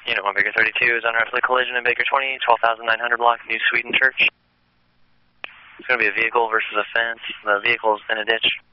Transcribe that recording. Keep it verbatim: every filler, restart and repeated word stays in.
Unit one, Baker thirty-two is under a collision in Baker twenty, twelve thousand nine hundred block, New Sweden Church. It's going to be a vehicle versus a fence. The vehicle's in a ditch.